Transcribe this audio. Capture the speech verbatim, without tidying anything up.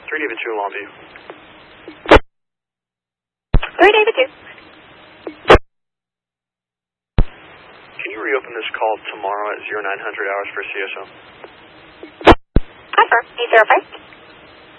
three David two, Longview. three David two. Can you reopen this call tomorrow at zero nine hundred hours for C S O? Confirm. eight zero five.